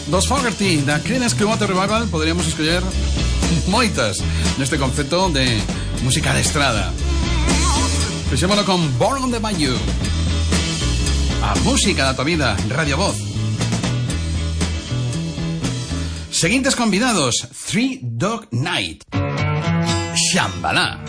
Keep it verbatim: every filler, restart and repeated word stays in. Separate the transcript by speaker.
Speaker 1: Dos Fogerty, da Creedence Clearwater Revival, podríamos escolher moitas neste concepto de música de estrada. Fixémolo con Born on the Bayou. A música da tua vida, Radio Voz. Seguintes convidados, Three Dog Night, Shambhala.